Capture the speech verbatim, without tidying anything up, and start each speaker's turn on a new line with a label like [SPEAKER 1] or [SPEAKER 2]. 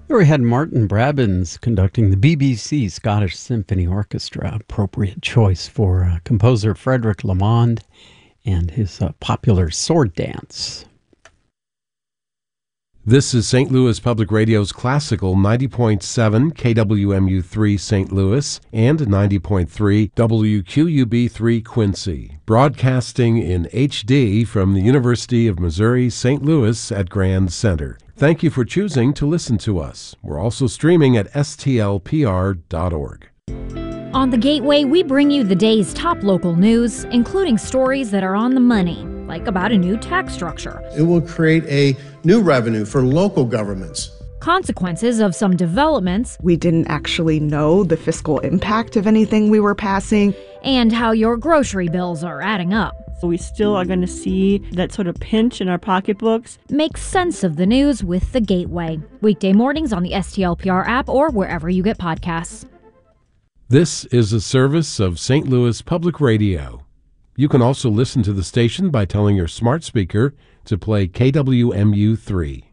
[SPEAKER 1] Here we had Martin Brabbins conducting the B B C Scottish Symphony Orchestra, appropriate choice for uh, composer Frederick Lamond and his uh, popular sword dance.
[SPEAKER 2] This is Saint Louis Public Radio's classical ninety point seven K W M U three Saint Louis and ninety point three W Q U B three Quincy, broadcasting in H D from the University of Missouri Saint Louis at Grand Center. Thank you for choosing to listen to us. We're also streaming at S T L P R dot org.
[SPEAKER 3] On The Gateway, we bring you the day's top local news, including stories that are on the money, like about a new tax structure.
[SPEAKER 4] It will create a new revenue for local governments.
[SPEAKER 3] Consequences of some developments.
[SPEAKER 5] We didn't actually know the fiscal impact of anything we were passing.
[SPEAKER 3] And how your grocery bills are adding up.
[SPEAKER 6] We still are going to see that sort of pinch in our pocketbooks.
[SPEAKER 3] Make sense of the news with The Gateway. Weekday mornings on the S T L P R app or wherever you get podcasts.
[SPEAKER 2] This is a service of Saint Louis Public Radio. You can also listen to the station by telling your smart speaker to play K W M U three.